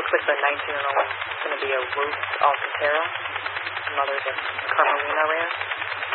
with the 19-year-old, it's going to be a Ruth Alcantara, mother of Carmelina Reyes.